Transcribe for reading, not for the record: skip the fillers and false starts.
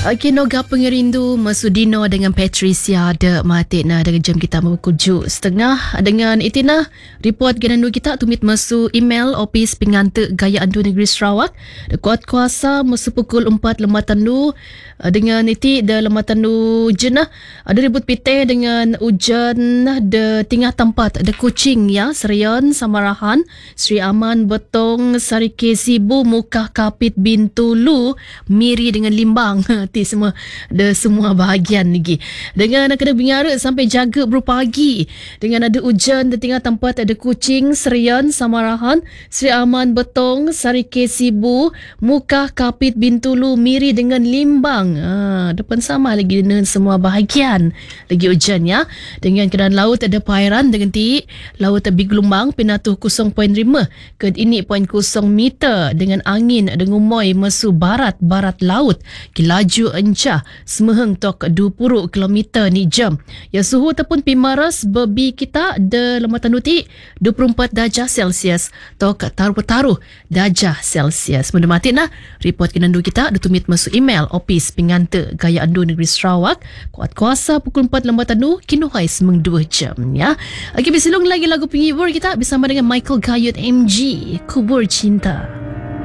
Okey, noga pengerindu Masudino dengan Patricia de Matik dengan jam kita pukul 7.30 dengan itina report genandu kita tumit masu email Opis Pengante Gaya Andu Negeri Sarawak kuat kuasa masu pukul 4 lemah tandu dengan iti de lemah tandu jenah ada ribut pite dengan hujan de tingah tempat de Kuching ya Serian Samarahan Sri Aman Betong Sarike Sibu Mukah Kapit Bintulu Miri dengan Limbang semua bahagian lagi dengan kena bingara sampai jaga berpagi dengan ada hujan di tengah tempat ada Kuching, Serian, Samarahan, Sri Aman, Betong, Sarike Sibu, Mukah, Kapit, Bintulu, Miri dengan Limbang. Depan sama lagi dengan semua bahagian lagi hujan ya. Dengan keadaan laut ada perairan dengan laut tebi gelombang pinatuh 0.5 ke ini 0.0 meter dengan angin dengan umoi mesu barat laut kilaju encah semeheng tok 20 km ni jam. Ya suhu ataupun pimaras bebi kita de lemah tanuti 24 darjah Celsius tok taruh darjah Celsius. Mudah mati nah report kenandu kita ditumit masuk email Opis Pengante Gaya Andu Negeri Sarawak kuat kuasa pukul 4 lemah tandu kinuhai semeng 2 jam ya. Okey, bersilung lagi lagu penghibur kita bersama dengan Michael Gayut MG Kubur Cinta.